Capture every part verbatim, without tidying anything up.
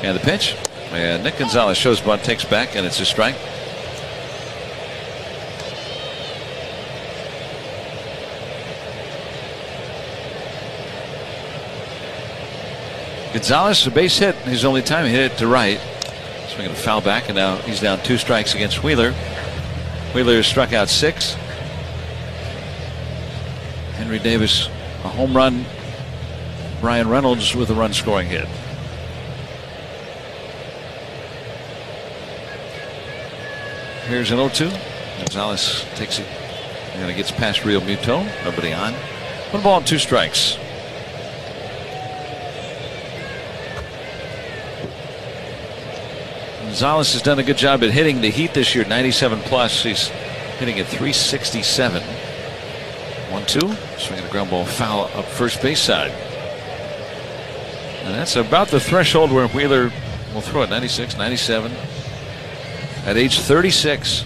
And the pitch. And Nick Gonzalez shows bunt, takes back, and it's a strike. Gonzalez, a base hit, his only time he hit it to right. Swinging a foul back, and now he's down two strikes against Wheeler. Wheeler struck out six. Henry Davis, a home run. Brian Reynolds with a run scoring hit. Here's an oh two. Gonzalez takes it and it gets past Real Muto. Nobody on. One ball and two strikes. Gonzalez has done a good job at hitting the heat this year, ninety-seven plus. He's hitting at three sixty-seven. one two. Swinging a ground ball foul up first base side. And that's about the threshold where Wheeler will throw it. ninety-six, ninety-seven. At age thirty-six.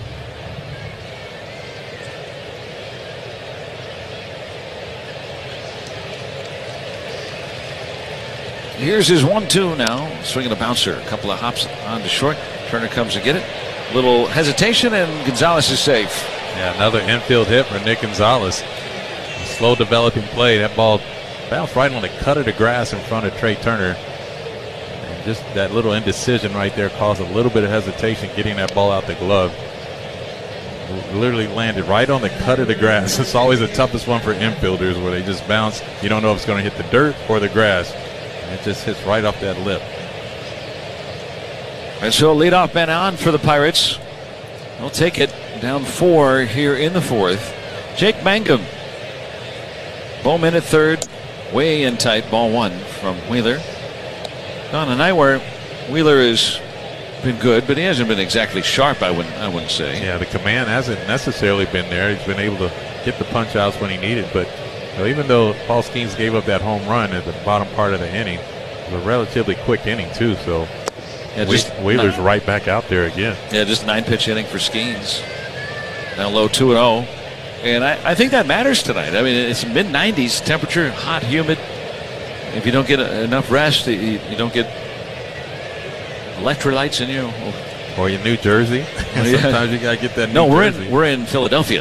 Here's his one two now. Swinging a bouncer. A couple of hops on to short. Turner comes to get it. Little hesitation, and Gonzalez is safe. Yeah, another infield hit for Nick Gonzalez. A slow developing play. That ball bounced right on the cut of the grass in front of Trey Turner. And just that little indecision right there caused a little bit of hesitation getting that ball out the glove. Literally landed right on the cut of the grass. It's always the toughest one for infielders, where they just bounce. You don't know if it's going to hit the dirt or the grass. It just hits right off that lip. And so leadoff man on for the Pirates. They'll take it down four here in the fourth. Jake Mangum. Bowman at third. Way in tight. Ball one from Wheeler. On a night where Wheeler has been good, but he hasn't been exactly sharp, I wouldn't I wouldn't say. Yeah, the command hasn't necessarily been there. He's been able to get the punch outs when he needed, but so even though Paul Skeens gave up that home run at the bottom part of the inning, it was a relatively quick inning too. So yeah, just Wheeler's nine, right back out there again. Yeah, just nine pitch inning for Skeens. Now low two and oh, and I, I think that matters tonight. I mean, it's mid nineties temperature, hot, humid. If you don't get a, enough rest, you, you don't get electrolytes in you. Or in New Jersey. Well, yeah. Sometimes you gotta get that. New no, we're Jersey. in we're in Philadelphia.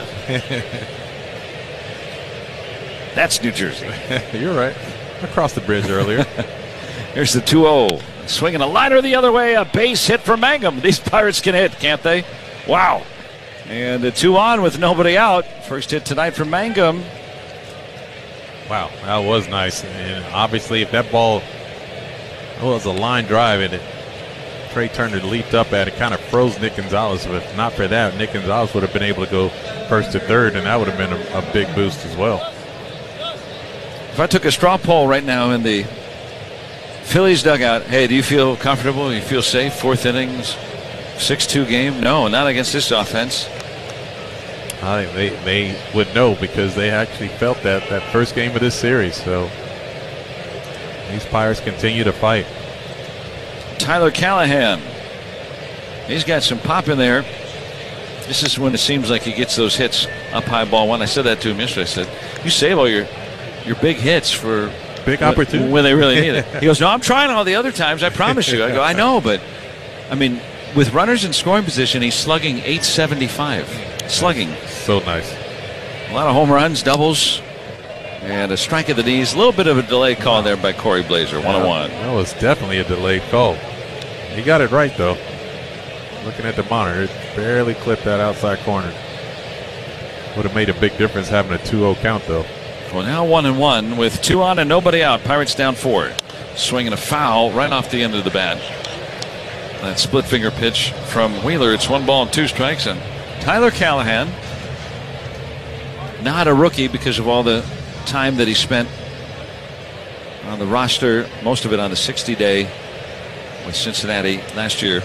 That's New Jersey. You're right. I crossed the bridge earlier. Here's the two oh. Swinging a liner the other way. A base hit for Mangum. These Pirates can hit, can't they? Wow. And the two on with nobody out. First hit tonight for Mangum. Wow, that was nice. And obviously, if that ball was a line drive and it, Trey Turner leaped up at it, kind of froze Nick Gonzalez. But if not for that, Nick Gonzalez would have been able to go first to third, and that would have been a, a big boost as well. If I took a straw poll right now in the Phillies dugout, hey, do you feel comfortable? Do you feel safe? Fourth innings, six two game? No, not against this offense. I think they, they would know, because they actually felt that that first game of this series. So these Pirates continue to fight. Tyler Callahan. He's got some pop in there. This is when it seems like he gets those hits up high, ball one. I said that to him yesterday. I said, you save all your your big hits for big when, opportunity when they really need it. He goes, no, I'm trying all the other times, I promise you. I go, I know, but I mean, with runners in scoring position, he's slugging eight seventy-five. Slugging. So nice. A lot of home runs, doubles, and a strike at the knees. A little bit of a delay call there by Corey Blazer. one oh one. That was definitely a delayed call. He got it right, though. Looking at the monitor, it barely clipped that outside corner. Would have made a big difference having a two oh count, though. Well, now one and one with two on and nobody out. Pirates down four. Swinging a foul right off the end of the bat. That split finger pitch from Wheeler. It's one ball and two strikes. And Tyler Callahan, not a rookie because of all the time that he spent on the roster, most of it on the sixty day with Cincinnati last year.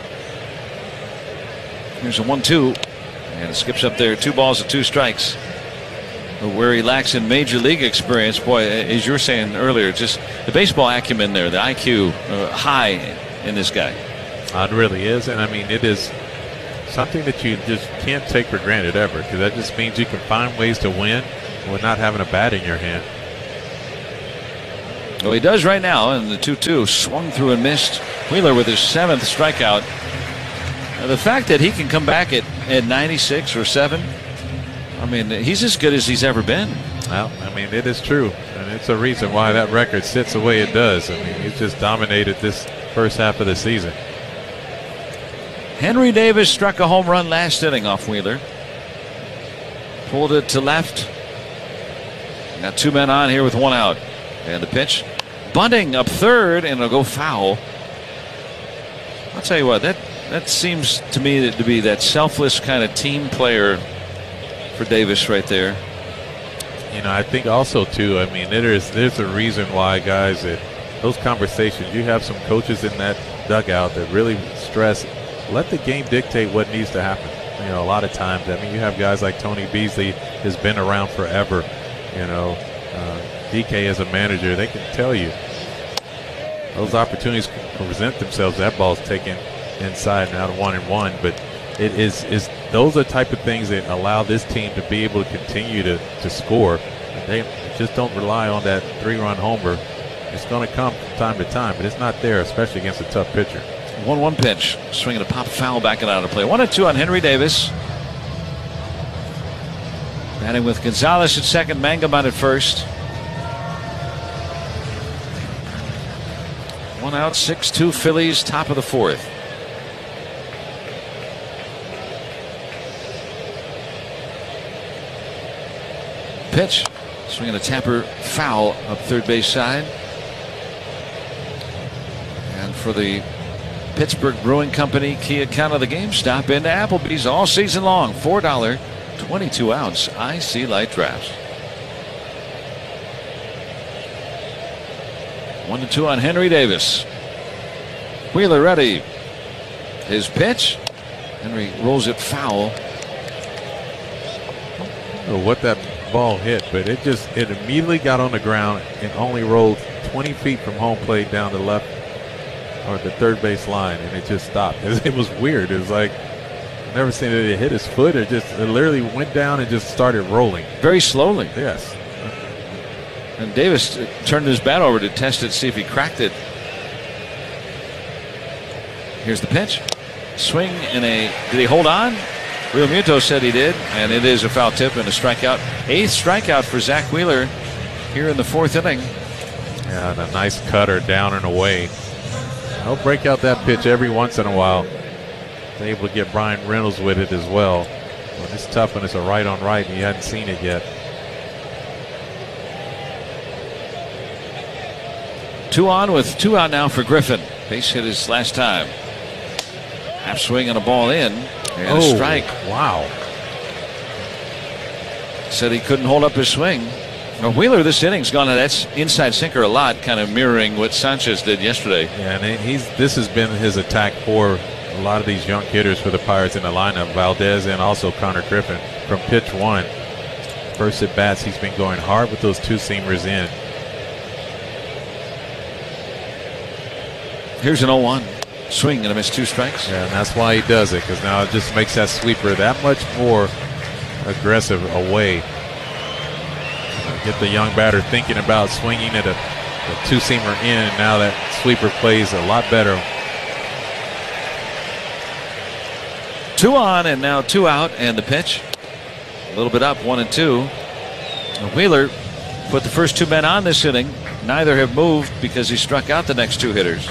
Here's a one two, and it skips up there. Two balls and two strikes. Where he lacks in major league experience, boy, as you were saying earlier, just the baseball acumen there, the I Q uh, high in this guy. It really is, and I mean, it is something that you just can't take for granted ever, because that just means you can find ways to win with not having a bat in your hand. Well, he does right now, and the two two swung through and missed. Wheeler with his seventh strikeout. Now, the fact that he can come back at, at ninety-six or seven, I mean, he's as good as he's ever been. Well, I mean, it is true, and it's a reason why that record sits the way it does. I mean, he's just dominated this first half of the season. Henry Davis struck a home run last inning off Wheeler. Pulled it to left. Got two men on here with one out. And the pitch. Bunting up third, and it'll go foul. I'll tell you what, that, that seems to me to be that selfless kind of team player for Davis right there. You know, I think also, too, I mean, there's, there's a reason why, guys, that those conversations, you have some coaches in that dugout that really stress, let the game dictate what needs to happen. You know, a lot of times, I mean, you have guys like Tony Beasley has been around forever, you know. Uh, D K as a manager, they can tell you those opportunities can present themselves. That ball's taken inside and out of one and one, but it is is those are the type of things that allow this team to be able to continue to, to score. They just don't rely on that three-run homer. It's going to come from time to time, but it's not there, especially against a tough pitcher. one one pitch, swinging a pop foul back and out of play. one and two on Henry Davis. Batting with Gonzalez at second, Mangum on at first. One out, six two Phillies, top of the fourth. Pitch, swinging a tapper foul up third base side. And for the Pittsburgh Brewing Company key account of the game, stop into Applebee's all season long. four dollars, twenty-two ounce I C Light Drafts. One to two on Henry Davis. Wheeler ready. His pitch. Henry rolls it foul. I don't know what that ball hit, but it just it immediately got on the ground and only rolled twenty feet from home plate down the left or the third base line, and it just stopped. It was weird. It was like I've never seen it hit his foot. It just it literally went down and just started rolling very slowly. Yes. And Davis turned his bat over to test it, see if he cracked it. Here's the pitch. Swing and a. Did he hold on? Real Muto said he did, and it is a foul tip and a strikeout. Eighth strikeout for Zach Wheeler here in the fourth inning. Yeah, and a nice cutter down and away. He'll break out that pitch every once in a while. He's able to get Brian Reynolds with it as well. When it's tough when it's a right on right and he hadn't seen it yet. Two on with two out now for Griffin. Base hit his last time. Half swing and a ball in. And oh, a strike. Wow. Said he couldn't hold up his swing. Now Wheeler this inning's gone to that inside sinker a lot, kind of mirroring what Sanchez did yesterday. Yeah, and he's this has been his attack for a lot of these young hitters for the Pirates in the lineup. Valdez and also Connor Griffin from pitch one. First at bats, he's been going hard with those two seamers in. Here's an oh one. Swing and a miss, two strikes. Yeah, and that's why he does it, because now it just makes that sweeper that much more aggressive away. Get the young batter thinking about swinging at a, a two-seamer in, and now that sweeper plays a lot better. Two on and now two out, and the pitch. A little bit up, one and two. And Wheeler put the first two men on this inning. Neither have moved because he struck out the next two hitters.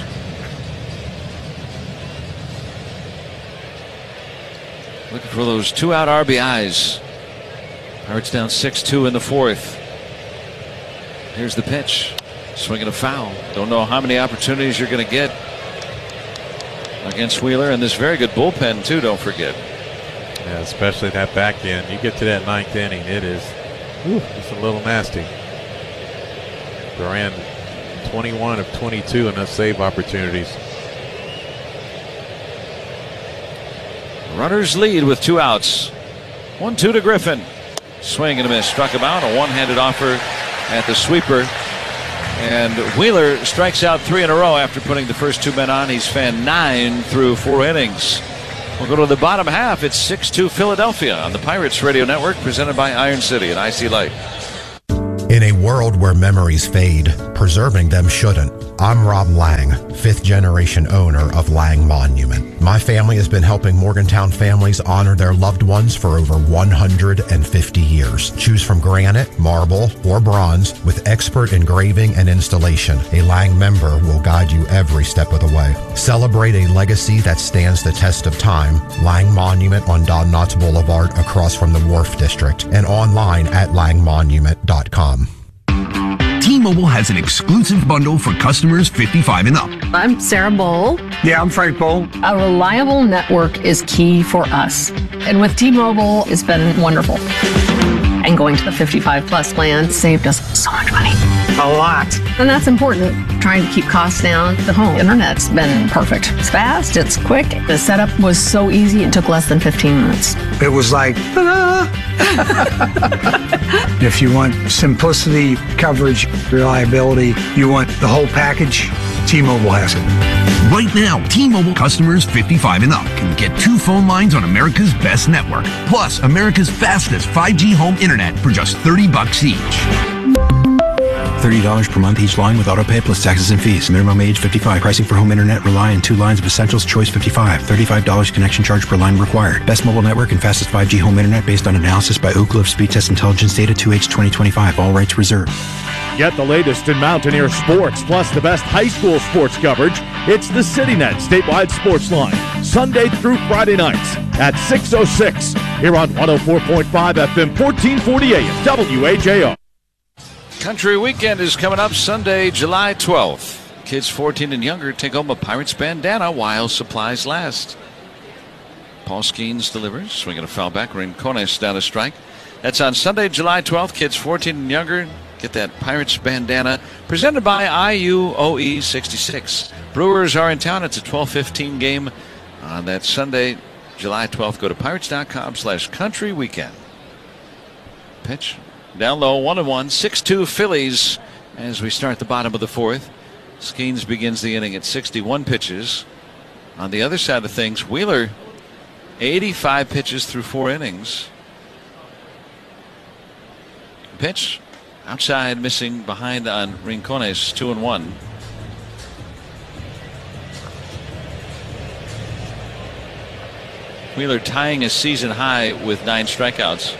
Looking for those two out R B Is. Pirates down six two in the fourth. Here's the pitch. Swinging a foul. Don't know how many opportunities you're going to get against Wheeler, and this very good bullpen too, don't forget. Yeah, especially that back end. You get to that ninth inning, it is whew, it's a little nasty. Duran twenty-one of twenty-two enough save opportunities. Runners lead with two outs. one two to Griffin. Swing and a miss. Struck him out. A one-handed offer at the sweeper. And Wheeler strikes out three in a row after putting the first two men on. He's fanned nine through four innings. We'll go to the bottom half. It's six two Philadelphia on the Pirates Radio Network, presented by Iron City and I C Light. In a world where memories fade, preserving them shouldn't. I'm Rob Lang, fifth generation owner of Lang Monument. My family has been helping Morgantown families honor their loved ones for over one hundred fifty years. Choose from granite, marble, or bronze with expert engraving and installation. A Lang member will guide you every step of the way. Celebrate a legacy that stands the test of time. Lang Monument on Don Knotts Boulevard across from the Wharf District and online at lang monument dot com. T-Mobile has an exclusive bundle for customers fifty-five and up. I'm Sarah Bowl. Yeah, I'm Frank Bowl. A reliable network is key for us. And with T-Mobile, it's been wonderful. And going to the fifty-five plus plan saved us so much money. A lot. And that's important. Trying to keep costs down. The home internet's been perfect. It's fast, it's quick. The setup was so easy, it took less than fifteen minutes. It was like, ta-da! If you want simplicity, coverage, reliability, you want the whole package, T-Mobile has it. Right now, T-Mobile customers fifty-five and up can get two phone lines on America's best network, plus America's fastest five G home internet for just thirty bucks each. thirty dollars per month each line with autopay plus taxes and fees. Minimum age fifty-five. Pricing for home internet rely on two lines of Essentials Choice fifty-five. thirty-five dollars connection charge per line required. Best mobile network and fastest five G home internet based on analysis by Ookla of Speed Test Intelligence Data two H twenty twenty-five. All rights reserved. Get the latest in Mountaineer sports, plus the best high school sports coverage. It's the CityNet statewide sports line, Sunday through Friday nights at six oh six here on one oh four point five F M, fourteen forty A M, W H A R. Country Weekend is coming up Sunday, July twelfth. Kids fourteen and younger take home a Pirates bandana while supplies last. Paul Skeens delivers, swinging a foul back. Rincones down a strike. That's on Sunday, July twelfth. Kids fourteen and younger get that Pirates bandana presented by I U O E sixty-six. Brewers are in town. It's a twelve fifteen game on that Sunday, July twelfth. Go to pirates.com slash country weekend. Pitch. Down low, one and one, six two Phillies as we start the bottom of the fourth. Skeens begins the inning at sixty-one pitches. On the other side of things, Wheeler, eighty-five pitches through four innings. Pitch outside, missing behind on Rincones, two and one. Wheeler tying a season high with nine strikeouts.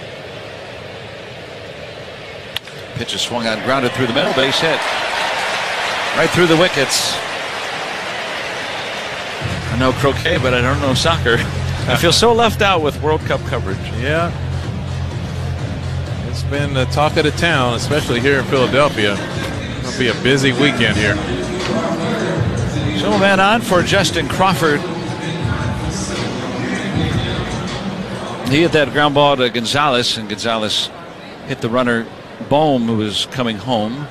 Pitch is swung on, grounded through the middle, base hit. Right through the wickets. I know croquet, but I don't know soccer. I feel so left out with World Cup coverage. Yeah. It's been the talk of the town, especially here in Philadelphia. It'll be a busy weekend here. So a man on for Justin Crawford. He hit that ground ball to Gonzalez, and Gonzalez hit the runner Bohm, who was coming home.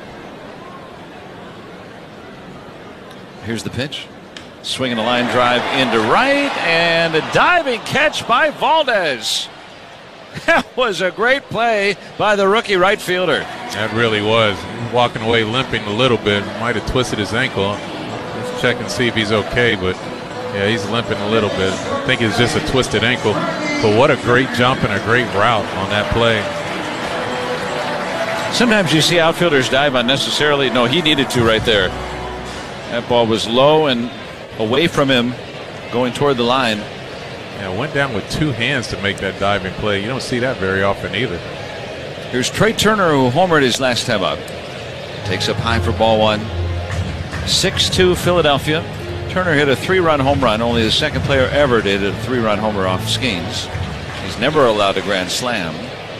Here's the pitch. Swinging a line drive into right, and a diving catch by Valdez. That was a great play by the rookie right fielder. That really was. Walking away limping a little bit. Might have twisted his ankle. Let's check and see if he's okay, but yeah, he's limping a little bit. I think it's just a twisted ankle. But what a great jump and a great route on that play. Sometimes you see outfielders dive unnecessarily. No, he needed to right there. That ball was low and away from him, going toward the line. Yeah, went down with two hands to make that diving play. You don't see that very often either. Here's Trey Turner, who homered his last time up. Takes up high for ball one. six two Philadelphia. Turner hit a three-run home run. Only the second player ever to hit a three-run homer off Skeens. He's never allowed a grand slam.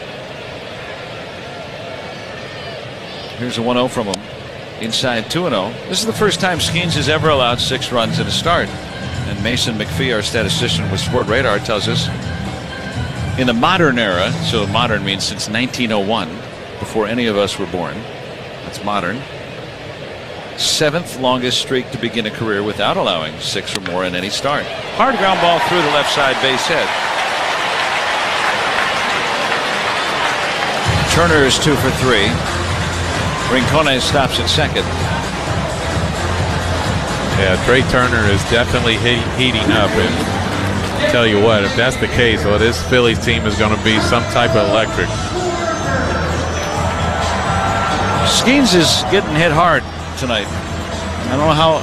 Here's a one oh from him. Inside two and oh. This is the first time Skeens has ever allowed six runs in a start. And Mason McPhee, our statistician with Sport Radar, tells us in the modern era, so modern means since nineteen oh one, before any of us were born. That's modern. Seventh longest streak to begin a career without allowing six or more in any start. Hard ground ball through the left side base hit. Turner is two for three. Rincones stops at second. Yeah, Trey Turner is definitely he heating up. And I tell you what, if that's the case, well, this Phillies team is going to be some type of electric. Skeens is getting hit hard tonight. I don't know how